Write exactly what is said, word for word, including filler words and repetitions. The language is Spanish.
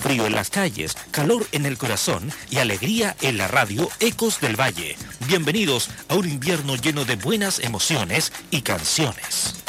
frío en las calles, calor en el corazón y alegría en la radio Ecos del Valle. Bienvenidos a un invierno lleno de buenas emociones y canciones.